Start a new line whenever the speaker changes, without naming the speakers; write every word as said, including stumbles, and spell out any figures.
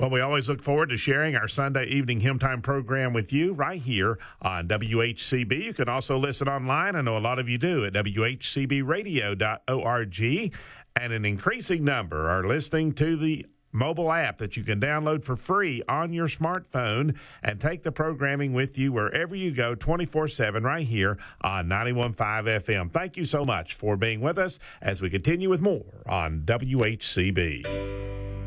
Well, we always look forward to sharing our Sunday evening hymn time program with you right here on W H C B. You can also listen online. I know a lot of you do at W H C B radio dot org. And an increasing number are listening to the mobile app that you can download for free on your smartphone and take the programming with you wherever you go twenty-four seven right here on ninety-one point five F M. Thank you so much for being with us as we continue with more on W H C B.